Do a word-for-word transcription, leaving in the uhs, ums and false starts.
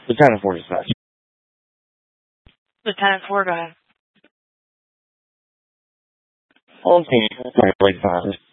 Lieutenant Four dispatch. Lieutenant Four, go ahead. All team, my late father.